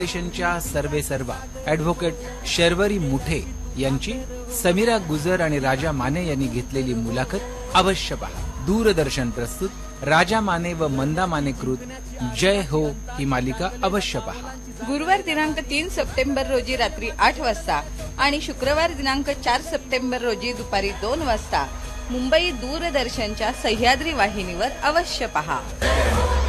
फाउंडेशनच्या सर्वेसर्वा ॲडव्होकेट शर्वरी मुठे यांची समीरा गुजर आणि राजा माने यांनी घेतलेली मुलाखत अवश्य पहा. दूरदर्शन प्रस्तुत राजा माने व मंदा माने कृत जय हो ही मालिका अवश्य पहा. गुरुवार दिनांक 3 सप्टेंबर रोजी रात्री 8 वाजता आणि शुक्रवार दिनांक 4 सप्टेंबर रोजी दुपारी 2 वाजता मुंबई दूरदर्शनच्या सह्याद्री वाहिनीवर अवश्य पहा.